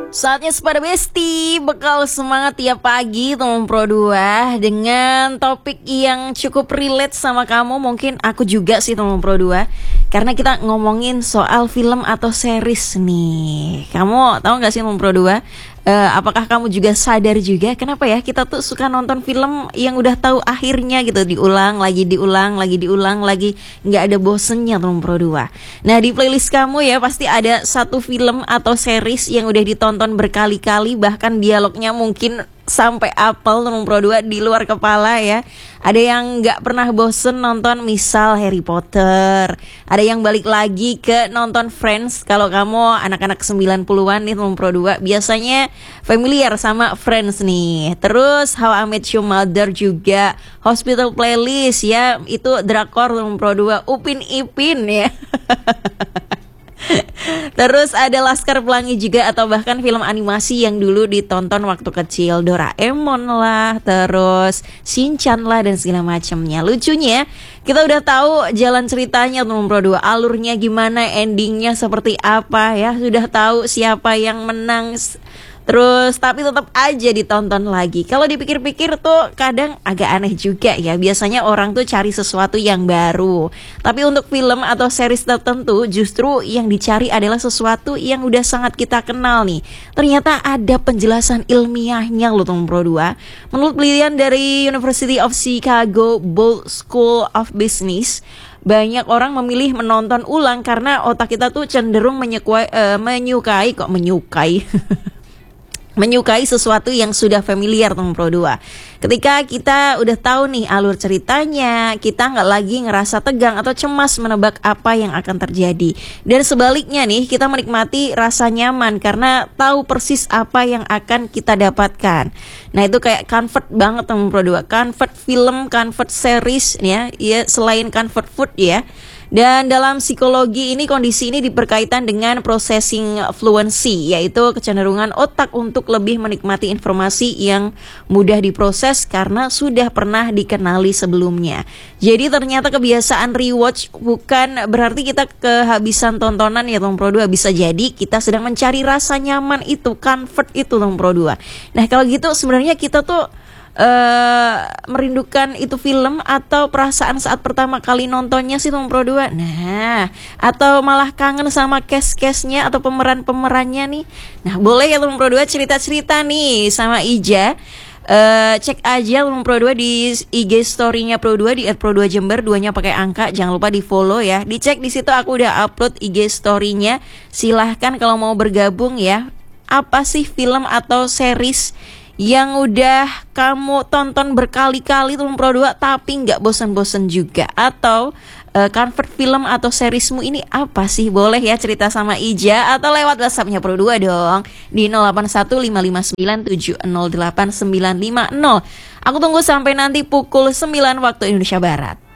Saatnya Sepada Besti, bekal semangat tiap pagi teman Pro 2 dengan topik yang cukup relate sama kamu. Mungkin aku juga sih teman Pro 2, karena kita ngomongin soal film atau series nih. Kamu tahu gak sih teman Pro 2? Apakah kamu juga sadar juga kenapa ya kita tuh suka nonton film yang udah tahu akhirnya gitu, diulang lagi, nggak ada bosennya teman Pro 2. Nah, di playlist kamu ya pasti ada satu film atau series yang udah ditonton berkali-kali, bahkan dialognya mungkin sampai apal teman Pro 2 di luar kepala ya. Ada yang gak pernah bosen nonton misal Harry Potter, ada yang balik lagi ke nonton Friends. Kalau kamu anak-anak 90-an nih teman Pro 2, biasanya familiar sama Friends nih. Terus How I Met Your Mother juga, Hospital Playlist ya, itu drakor teman Pro 2, Upin Ipin ya. Terus ada Laskar Pelangi juga, atau bahkan film animasi yang dulu ditonton waktu kecil, Doraemon lah, terus Shinchan lah, dan segala macamnya. Lucunya kita udah tahu jalan ceritanya teman Pro 2, alurnya gimana, endingnya seperti apa ya, sudah tahu siapa yang menang. Terus tapi tetap aja ditonton lagi. Kalau dipikir-pikir tuh kadang agak aneh juga ya. Biasanya orang tuh cari sesuatu yang baru, tapi untuk film atau series tertentu justru yang dicari adalah sesuatu yang udah sangat kita kenal nih. Ternyata ada penjelasan ilmiahnya loh teman Pro 2. Menurut penelitian dari University of Chicago Booth School of Business, banyak orang memilih menonton ulang karena otak kita tuh cenderung menyukai sesuatu yang sudah familiar teman Pro 2. Ketika kita udah tahu nih alur ceritanya, kita nggak lagi ngerasa tegang atau cemas menebak apa yang akan terjadi. Dan sebaliknya nih, kita menikmati rasa nyaman karena tahu persis apa yang akan kita dapatkan. Nah, itu kayak comfort banget teman Pro 2. Comfort film, comfort series ya, selain comfort food ya. Dan dalam psikologi ini, kondisi ini diperkaitan dengan processing fluency, yaitu kecenderungan otak untuk lebih menikmati informasi yang mudah diproses karena sudah pernah dikenali sebelumnya. Jadi ternyata kebiasaan rewatch bukan berarti kita kehabisan tontonan ya teman Pro 2. Bisa jadi kita sedang mencari rasa nyaman itu, comfort itu teman Pro 2. Nah, kalau gitu sebenarnya kita tuh merindukan itu film atau perasaan saat pertama kali nontonnya sih teman Pro 2. Nah, atau malah kangen sama cast-castnya atau pemeran-pemerannya nih. Nah, boleh ya teman Pro 2 cerita-cerita nih sama Ija. Cek aja teman Pro 2 di IG story-nya Pro 2 di @pro2jember, 2-nya pakai angka. Jangan lupa di follow ya. Dicek di situ, aku udah upload IG story-nya. Silahkan kalau mau bergabung ya. Apa sih film atau series yang udah kamu tonton berkali-kali teman Pro 2 tapi nggak bosan-bosan juga? Atau comfort film atau seriesmu ini apa sih? Boleh ya cerita sama Ija atau lewat WhatsApp-nya Pro 2 dong di 081559708950. Aku tunggu sampai nanti pukul 9 waktu Indonesia Barat.